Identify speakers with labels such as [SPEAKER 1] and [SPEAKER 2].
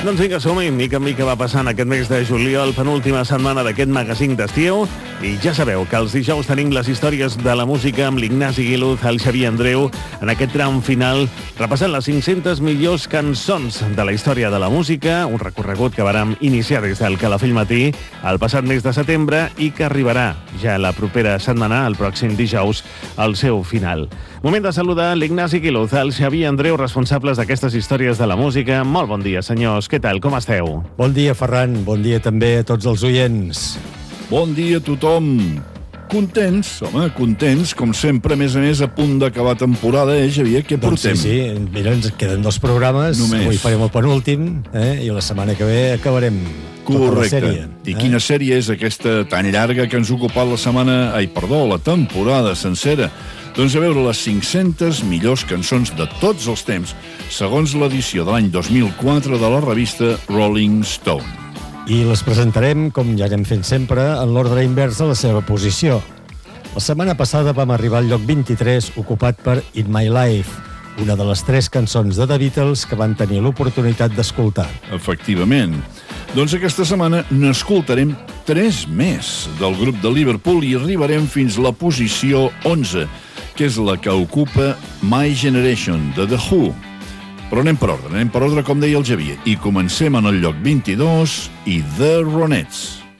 [SPEAKER 1] Doncs vinga, som-hi, mica en mica va passant aquest mes de juliol, penúltima setmana d'aquest magazín d'estiu, i ja sabeu que els dijous tenim les històries de la música amb l'Ignasi Guiluz, el Xavier Andreu, en aquest tram final, repassant les 500 millors cançons de la història de la música, un recorregut que vàrem iniciar des del Calafell Matí el passat mes de setembre i que arribarà ja la propera setmana, el pròxim dijous, al seu final. Moment de saludar l'Ignasi Guiluz, el Xavier Andreu, responsables d'aquestes històries de la música. Molt bon dia, senyors. Què tal? Com esteu?
[SPEAKER 2] Bon dia, Ferran. Bon dia també a tots els oients.
[SPEAKER 3] Bon dia a tothom. Contents, home, contents, com sempre, a més a punt d'acabar temporada, Xavier? Què portem?
[SPEAKER 2] Doncs sí. Mira, ens queden 2 programes.
[SPEAKER 3] Només.
[SPEAKER 2] Avui farem el penúltim, i la setmana que ve acabarem tota la sèrie.
[SPEAKER 3] I quina sèrie és aquesta tan llarga que ens ha ocupat la temporada sencera? Doncs a veure, les 500 millors cançons de tots els temps, segons l'edició de l'any 2004 de la revista Rolling Stone.
[SPEAKER 2] I les presentarem, com ja anem fent sempre, en l'ordre invers de la seva posició. La setmana passada vam arribar al lloc 23, ocupat per In My Life, una de les 3 cançons de The Beatles que van tenir l'oportunitat d'escoltar.
[SPEAKER 3] Efectivament. Doncs aquesta setmana n'escoltarem 3 més del grup de Liverpool i arribarem fins a la posició 11, que és la que ocupa My Generation, de The Who. Però anem per ordre, com deia el Xavier. I comencem en el lloc 22 i The Ronettes.